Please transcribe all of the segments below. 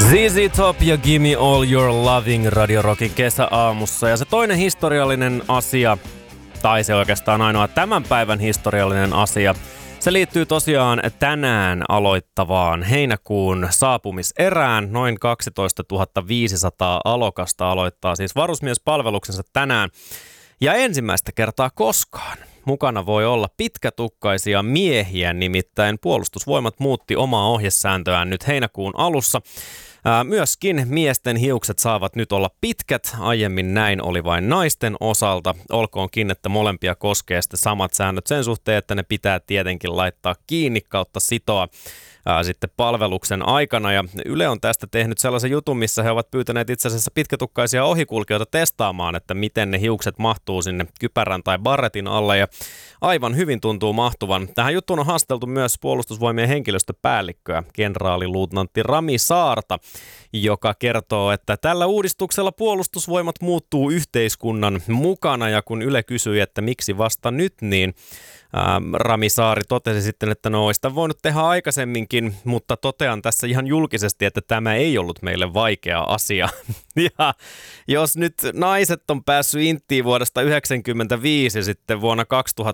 ZZ Top ja Gimme All Your Loving Radio Rockin kesäaamussa. Ja se toinen historiallinen asia, tai se oikeastaan ainoa tämän päivän historiallinen asia, se liittyy tosiaan tänään aloittavaan heinäkuun saapumiserään. Noin 12 500 alokasta aloittaa siis varusmiespalveluksensa tänään. Ja ensimmäistä kertaa koskaan mukana voi olla pitkätukkaisia miehiä, nimittäin Puolustusvoimat muutti omaa ohjesääntöään nyt heinäkuun alussa. Myöskin miesten hiukset saavat nyt olla pitkät. Aiemmin näin oli vain naisten osalta. Olkoonkin, että molempia koskee sitten samat säännöt sen suhteen, että ne pitää tietenkin laittaa kiinni kautta sitoa sitten palveluksen aikana. Ja Yle on tästä tehnyt sellaisen jutun, missä he ovat pyytäneet itse asiassa pitkätukkaisia ohikulkijoita testaamaan, että miten ne hiukset mahtuu sinne kypärän tai barretin alle. Ja aivan hyvin tuntuu mahtuvan. Tähän juttuun on haasteltu myös Puolustusvoimien henkilöstöpäällikköä, kenraaliluutnantti Rami Saarta, joka kertoo, että tällä uudistuksella Puolustusvoimat muuttuu yhteiskunnan mukana. Ja kun Yle kysyi, että miksi vasta nyt, niin Rami Saari totesi sitten, että no olisi sitä voinut tehdä aikaisemminkin, mutta totean tässä ihan julkisesti, että tämä ei ollut meille vaikea asia. Ja jos nyt naiset on päässyt inttiin vuodesta 1995 ja sitten vuonna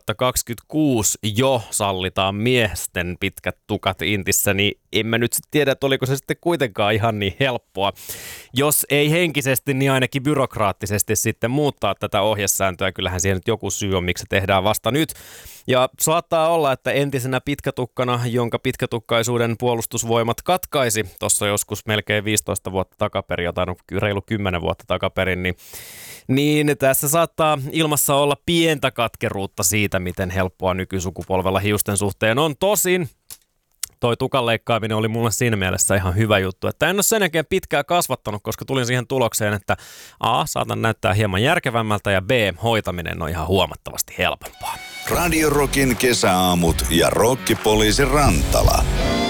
2026 jo sallitaan miesten pitkät tukat intissä, niin en mä nyt tiedä, että oliko se sitten kuitenkaan ihan niin helppoa. Jos ei henkisesti, niin ainakin byrokraattisesti sitten muuttaa tätä ohjesääntöä. Kyllähän siihen nyt joku syy on, miksi se tehdään vasta nyt. Ja saattaa olla, että entisenä pitkätukkana, jonka pitkätukkaisuuden Puolustusvoimat katkaisi tuossa joskus melkein 15 vuotta takaperin, jotain reilu 10 vuotta takaperin, niin tässä saattaa ilmassa olla pientä katkeruutta siitä, miten helppoa nykysukupolvella hiusten suhteen on. Tosin toi tukan leikkaaminen oli mulle siinä mielessä ihan hyvä juttu, että en ole sen jälkeen pitkään kasvattanut, koska tulin siihen tulokseen, että A, saatan näyttää hieman järkevämmältä ja B, hoitaminen on ihan huomattavasti helpompaa. Radio Rockin kesäaamut ja Rokkipoliisi Rantala.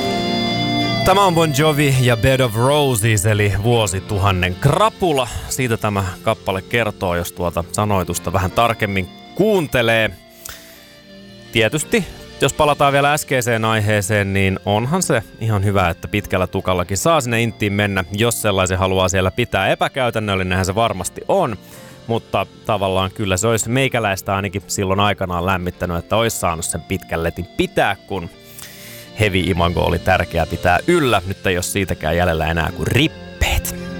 Tämä on Bon Jovi ja Bed of Roses, eli vuosituhannen krapula. Siitä tämä kappale kertoo, jos tuota sanoitusta vähän tarkemmin kuuntelee. Tietysti, jos palataan vielä äskeiseen aiheeseen, niin onhan se ihan hyvä, että pitkällä tukallakin saa sinne inttiin mennä, jos sellaisen haluaa siellä pitää. Epäkäytännöllinenhän se varmasti on, mutta tavallaan kyllä se olisi meikäläistä ainakin silloin aikanaan lämmittänyt, että olisi saanut sen pitkän letin pitää, kun heavy imago oli tärkeää pitää yllä. Nyt ei ole siitäkään jäljellä enää kuin rippeet.